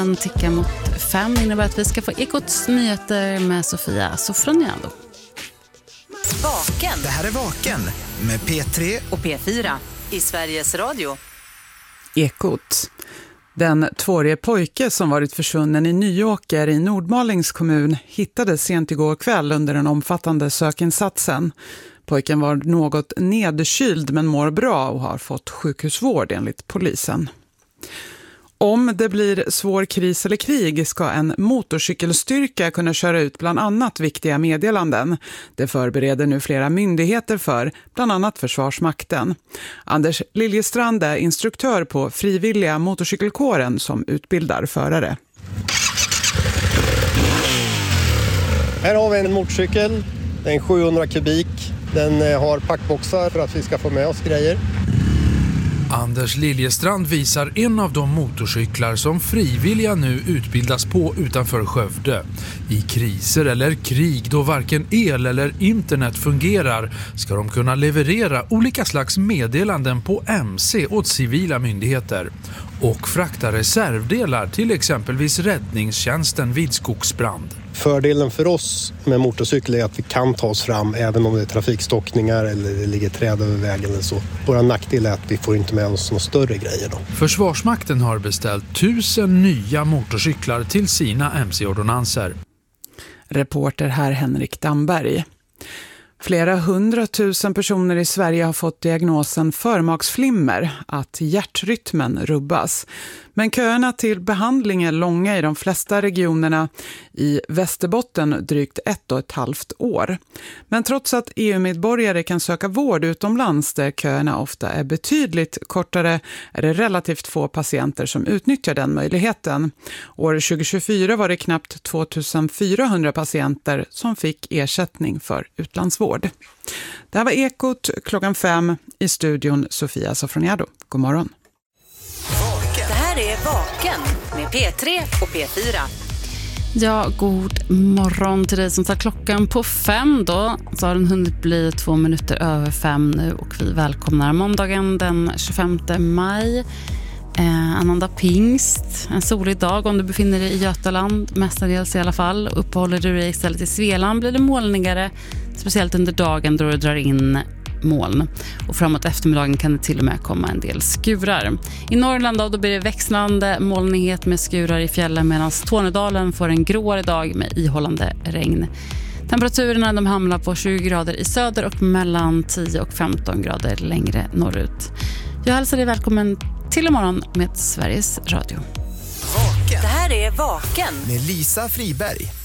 En ticka mot 5 innebär att vi ska få Ekots nyheter med Sofia Sofroniado. Vaken. Det här är Vaken med P3 och P4 i Sveriges Radio. Ekot. Den 2-årige pojke som varit försvunnen i Nyåker i Nordmalings kommun hittades sent igår kväll under den omfattande sökinsatsen. Pojken var något nedkyld men mår bra och har fått sjukhusvård enligt polisen. Om det blir svår kris eller krig ska en motorcykelstyrka kunna köra ut bland annat viktiga meddelanden. Det förbereder nu flera myndigheter för, bland annat Försvarsmakten. Anders Liljestrand är instruktör på frivilliga motorcykelkåren som utbildar förare. Här har vi en motorcykel, den är 700 kubik. Den har packboxar för att vi ska få med oss grejer. Anders Liljestrand visar en av de motorcyklar som frivilliga nu utbildas på utanför Skövde. I kriser eller krig då varken el eller internet fungerar ska de kunna leverera olika slags meddelanden på MC åt civila myndigheter och frakta reservdelar till exempelvis räddningstjänsten vid skogsbrand. Fördelen för oss med motorcykel är att vi kan ta oss fram även om det är trafikstockningar eller det ligger träd över vägen eller så. Vår nackdel är att vi får inte med oss några större grejer då. Försvarsmakten har beställt 1000 nya motorcyklar till sina MC-ordonanser. Reporter här Henrik Damberg. Flera 100 000 personer i Sverige har fått diagnosen förmaksflimmer, att hjärtrytmen rubbas. Men köerna till behandling är långa i de flesta regionerna, i Västerbotten drygt 1,5 år. Men trots att EU-medborgare kan söka vård utomlands där köerna ofta är betydligt kortare är det relativt få patienter som utnyttjar den möjligheten. År 2024 var det knappt 2400 patienter som fick ersättning för utlandsvård. Det här var Ekot 5:00 i studion Sofia Sofroniado. God morgon. Det här är Vaken med P3 och P4. Ja, god morgon till dig som tar klockan på 5 då. Så har den hunnit bli 2 minuter över 5 nu och vi välkomnar måndagen den 25 maj. Annandag pingst, en solig dag om du befinner dig i Götaland, mestadels i alla fall. Uppehåller du dig istället i Svealand blir det molnigare, speciellt under dagen då det drar in moln. Och framåt eftermiddagen kan det till och med komma en del skurar. I Norrland då blir det växlande molnighet med skurar i fjällen medan Tornedalen får en gråare dag med ihållande regn. Temperaturerna de hamnar på 20 grader i söder och mellan 10 och 15 grader längre norrut. Jag hälsar dig välkommen till imorgon med Sveriges Radio. Det här är Vaken med Lisa Friberg.